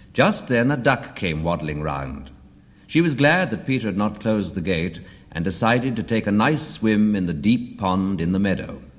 Just then a duck came waddling round. She was glad that Peter had not closed the gate, and decided to take a nice swim in the deep pond in the meadow.